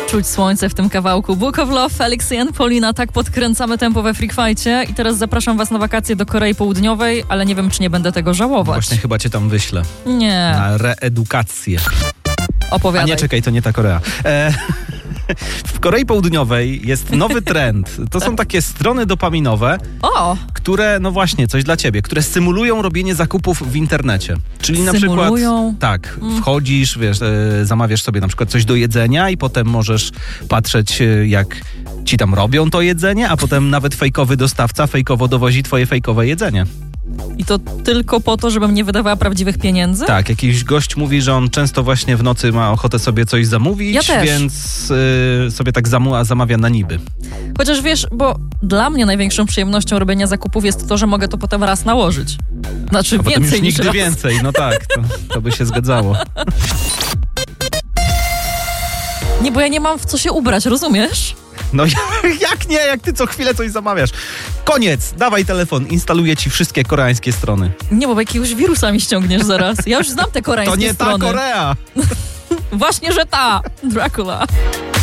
Czuć słońce w tym kawałku. Book of Love, Felix i Paulina. Tak podkręcamy tempo we Freak Fightie. I teraz zapraszam was na wakacje do Korei Południowej, ale nie wiem, czy nie będę tego żałować. Właśnie chyba cię tam wyślę. Nie. Na reedukację. Opowiadaj. A nie, czekaj, to nie ta Korea. W Korei Południowej jest nowy trend. To są takie strony dopaminowe, które, no właśnie, coś dla ciebie, które symulują robienie zakupów w internecie. Czyli na przykład, tak, wchodzisz, wiesz, zamawiasz sobie na przykład coś do jedzenia i potem możesz patrzeć, jak ci tam robią to jedzenie, a potem nawet fejkowy dostawca fejkowo dowozi twoje fejkowe jedzenie. I to tylko po to, żebym nie wydawała prawdziwych pieniędzy? Tak, jakiś gość mówi, że on często właśnie w nocy ma ochotę sobie coś zamówić, więc sobie tak zamawia na niby. Chociaż wiesz, bo dla mnie największą przyjemnością robienia zakupów jest to, że mogę to potem raz nałożyć. Znaczy a więcej już niż nigdy raz. więcej, no tak, to by się zgadzało. Nie, bo ja nie mam w co się ubrać, rozumiesz? No jak nie, jak ty co chwilę coś zamawiasz. Koniec, dawaj telefon, instaluję ci wszystkie koreańskie strony. Nie, bo jakiegoś wirusa mi ściągniesz zaraz. Ja już znam te koreańskie strony. To nie ta Korea. Właśnie, że ta! Dracula.